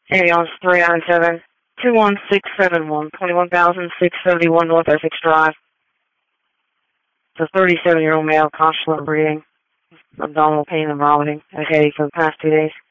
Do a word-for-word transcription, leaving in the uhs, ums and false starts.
Avion three nine seven, two one six seven one, twenty-one thousand six hundred seventy-one North Essex Drive. It's a thirty-seven-year-old male, consular breathing, abdominal pain and vomiting, a headache for the past two days.